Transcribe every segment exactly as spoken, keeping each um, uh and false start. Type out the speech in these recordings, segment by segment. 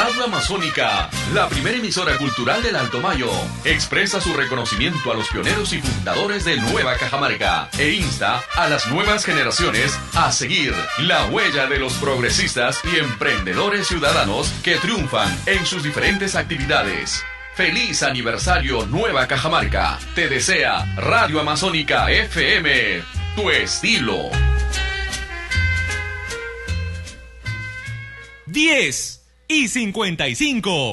Radio Amazónica, la primera emisora cultural del Alto Mayo, expresa su reconocimiento a los pioneros y fundadores de Nueva Cajamarca e insta a las nuevas generaciones a seguir la huella de los progresistas y emprendedores ciudadanos que triunfan en sus diferentes actividades. ¡Feliz aniversario Nueva Cajamarca! Te desea Radio Amazónica F M, tu estilo. diez y cincuenta y cinco.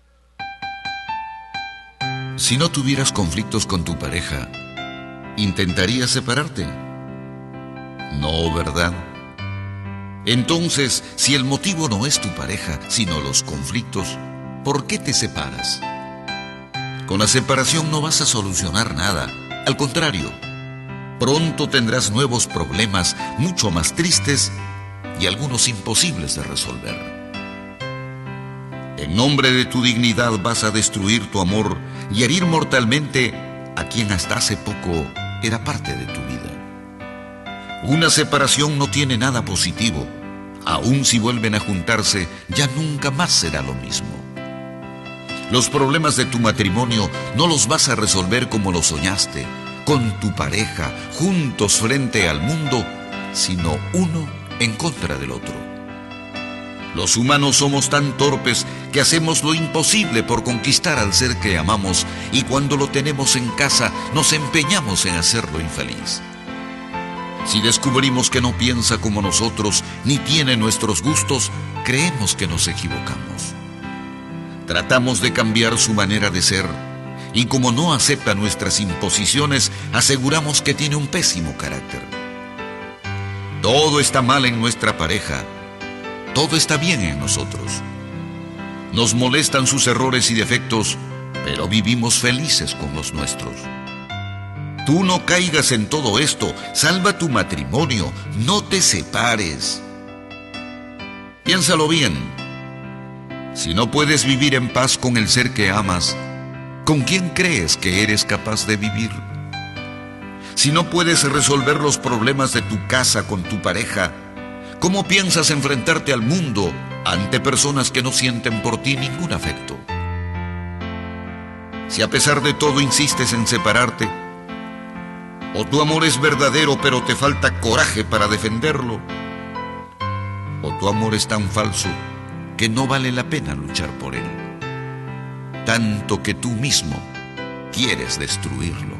Si no tuvieras conflictos con tu pareja, ¿intentarías separarte? No, ¿verdad? Entonces, si el motivo no es tu pareja, sino los conflictos, ¿por qué te separas? Con la separación no vas a solucionar nada. Al contrario, pronto tendrás nuevos problemas mucho más tristes y algunos imposibles de resolver. En nombre de tu dignidad vas a destruir tu amor y herir mortalmente a quien hasta hace poco era parte de tu vida. Una separación no tiene nada positivo. Aun si vuelven a juntarse, ya nunca más será lo mismo. Los problemas de tu matrimonio no los vas a resolver como lo soñaste, con tu pareja, juntos frente al mundo, sino uno en contra del otro. Los humanos somos tan torpes que hacemos lo imposible por conquistar al ser que amamos y cuando lo tenemos en casa nos empeñamos en hacerlo infeliz. Si descubrimos que no piensa como nosotros ni tiene nuestros gustos, creemos que nos equivocamos. Tratamos de cambiar su manera de ser y como no acepta nuestras imposiciones, aseguramos que tiene un pésimo carácter. Todo está mal en nuestra pareja. Todo está bien en nosotros. Nos molestan sus errores y defectos, pero vivimos felices con los nuestros. Tú no caigas en todo esto. Salva tu matrimonio. No te separes. Piénsalo bien. Si no puedes vivir en paz con el ser que amas, ¿con quién crees que eres capaz de vivir? Si no puedes resolver los problemas de tu casa con tu pareja, ¿cómo piensas enfrentarte al mundo ante personas que no sienten por ti ningún afecto? Si a pesar de todo insistes en separarte, o tu amor es verdadero pero te falta coraje para defenderlo, o tu amor es tan falso que no vale la pena luchar por él, tanto que tú mismo quieres destruirlo.